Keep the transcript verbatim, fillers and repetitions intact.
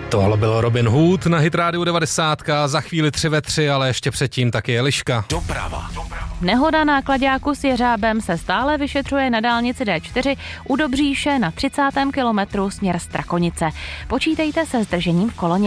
Tohle byl Robin Hood na Hit Rádiu devadesát, za chvíli tři ve tři, ale ještě předtím taky Eliška. Doprava. Nehoda náklaďáku s jeřábem se stále vyšetřuje na dálnici D čtyři u Dobříše na třicátém kilometru směr Strakonice. Počítejte se zdržením v koloně.